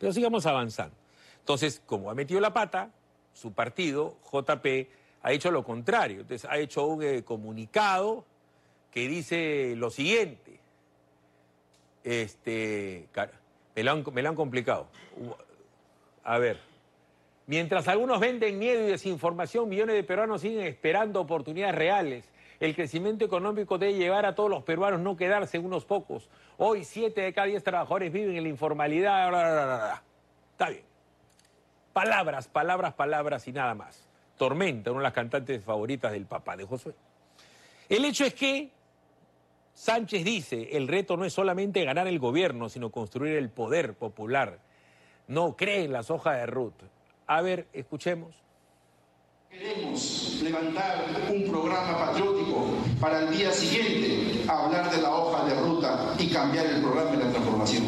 Pero sigamos avanzando. Entonces, como ha metido la pata, su partido, JP, ha hecho lo contrario. Entonces, ha hecho un comunicado que dice lo siguiente. Me lo han complicado. A ver. Mientras algunos venden miedo y desinformación, millones de peruanos siguen esperando oportunidades reales. El crecimiento económico debe llevar a todos los peruanos, no quedarse en unos pocos. Hoy 7 de cada 10 trabajadores viven en la informalidad. Está bien. Palabras, palabras, palabras y nada más. Tormenta, una de las cantantes favoritas del papá de Josué. El hecho es que Sánchez dice, el reto no es solamente ganar el gobierno, sino construir el poder popular. No cree en las hojas de ruta. A ver, escuchemos. Queremos levantar un programa patriótico para el día siguiente hablar de la hoja de ruta y cambiar el programa de la transformación.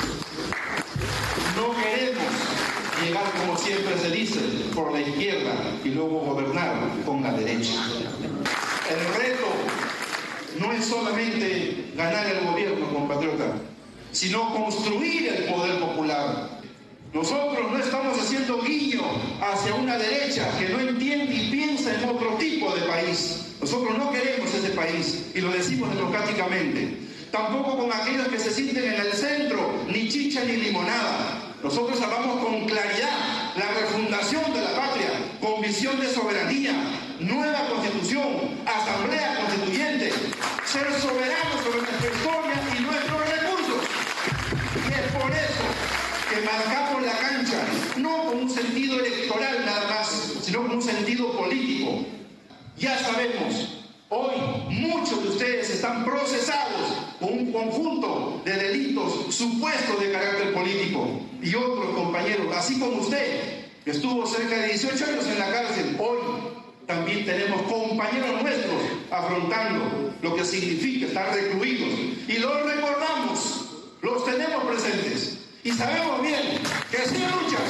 No queremos llegar, como siempre se dice, por la izquierda y luego gobernar con la derecha. El reto no es solamente ganar el gobierno, compatriota, sino construir el poder popular. Nosotros no estamos haciendo guiño hacia una derecha que no entiende y piensa en otro tipo de país. Nosotros no queremos ese país y lo decimos democráticamente. Tampoco con aquellos que se sienten en el centro, ni chicha ni limonada. Nosotros hablamos con claridad la refundación de la patria, con visión de soberanía, nueva constitución, asamblea constituyente, ser soberanos sobre nuestra historia y nuestros recursos. Y es por eso que marcamos la cancha, no con un sentido electoral nada más, sino con un sentido político. Ya sabemos, hoy muchos de ustedes están procesados con un conjunto de delitos supuestos de carácter político. Y otros compañeros, así como usted, que estuvo cerca de 18 años en la cárcel, hoy también tenemos compañeros nuestros afrontando lo que significa estar recluidos. Y los recordamos, los tenemos presentes. Y sabemos bien que sin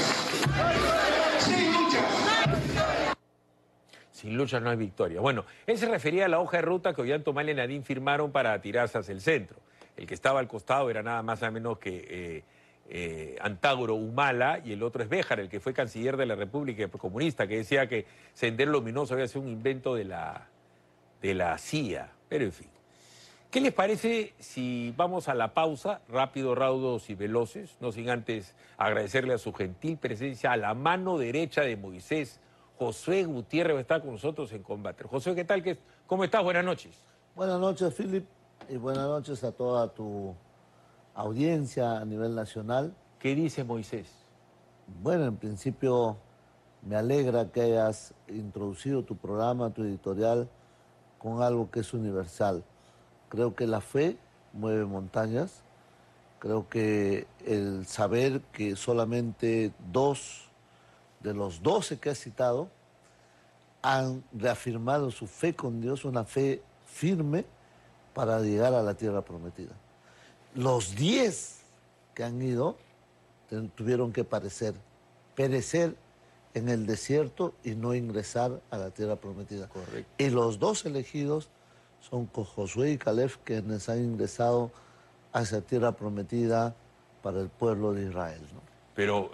luchas no hay victoria. Bueno, él se refería a la hoja de ruta que Ollanta y Nadine firmaron para tirarse hacia el centro. El que estaba al costado era nada más o menos que Antágoro Humala y el otro es Béjar, el que fue canciller de la República Comunista, que decía que Sendero Luminoso había sido un invento de la CIA. Pero en fin. ¿Qué les parece si vamos a la pausa, rápido, raudos y veloces, no sin antes agradecerle a su gentil presencia a la mano derecha de Moisés, Josué Gutiérrez, está con nosotros en combate. Josué, ¿qué tal? ¿Cómo estás? Buenas noches. Buenas noches, Philip, y buenas noches a toda tu audiencia a nivel nacional. ¿Qué dice Moisés? Bueno, en principio me alegra que hayas introducido tu programa, tu editorial, con algo que es universal. Creo que la fe mueve montañas. Creo que el saber que solamente 2 de los 12 que has citado han reafirmado su fe con Dios, una fe firme para llegar a la tierra prometida. Los 10 que han ido tuvieron que perecer en el desierto y no ingresar a la tierra prometida. Correcto. Y los 2 elegidos son Josué y Caleb, quienes han ingresado a esa tierra prometida para el pueblo de Israel, ¿no? Pero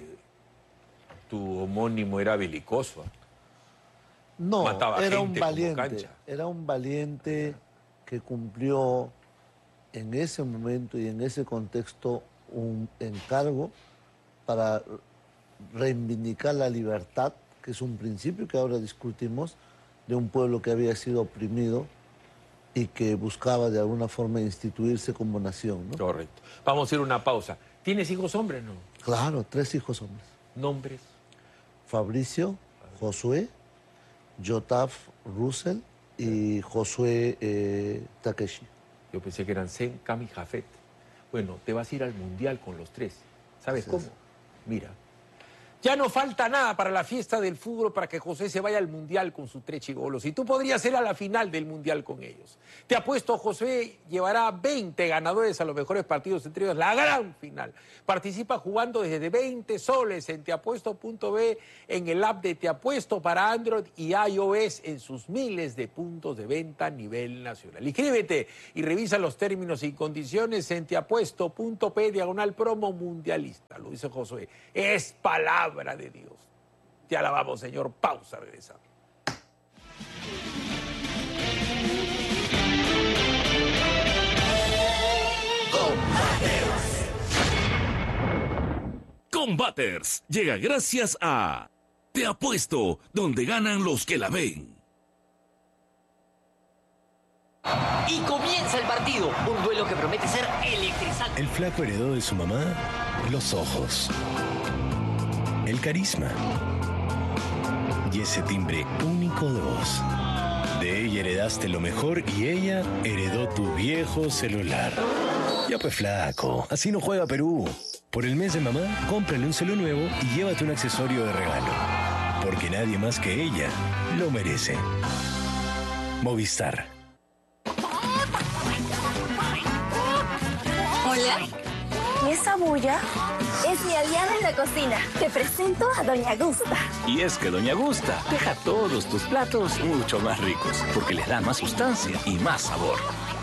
tu homónimo era belicoso. No, mataba era gente un valiente. como cancha. Era un valiente que cumplió en ese momento y en ese contexto un encargo para reivindicar la libertad, que es un principio que ahora discutimos, de un pueblo que había sido oprimido y que buscaba de alguna forma instituirse como nación, ¿no? Correcto. Vamos a ir a una pausa. ¿Tienes hijos hombres, no? Claro, 3 hijos hombres. ¿Nombres? Fabricio, Josué, Yotaf Russell y Josué Takeshi. Yo pensé que eran Zen, Cam y Jafet. Bueno, te vas a ir al Mundial con los 3. ¿Sabes cómo? Mira, Ya no falta nada para la fiesta del fútbol para que José se vaya al Mundial con sus 3 chibolos. Y tú podrías ir a la final del Mundial con ellos. Te apuesto, José llevará 20 ganadores a los mejores partidos entre ellos, la gran final. Participa jugando desde 20 soles en teapuesto.b, en el app de Te Apuesto para Android y iOS, en sus miles de puntos de venta a nivel nacional. Inscríbete y revisa los términos y condiciones en teapuesto.p/promo mundialista. Lo dice Josué. Es palabra de Dios. Te alabamos, Señor. Pausa, regresamos. Combaters llega gracias a Te Apuesto, donde ganan los que la ven. Y comienza el partido, un duelo que promete ser electrizante. El flaco heredó de su mamá los ojos, el carisma y ese timbre único de voz. De ella heredaste lo mejor y ella heredó tu viejo celular. Ya pues flaco, así no juega Perú. Por el mes de mamá, cómprale un celu nuevo y llévate un accesorio de regalo. Porque nadie más que ella lo merece. Movistar. Hola. ¿Y esa bulla? Es mi aliada en la cocina. Te presento a Doña Gusta. Y es que Doña Gusta deja todos tus platos mucho más ricos, porque les da más sustancia y más sabor.